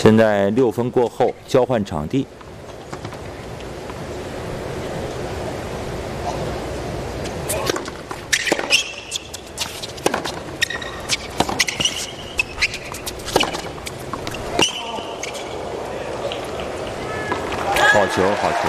现在6分过后，交换场地。好球，好球！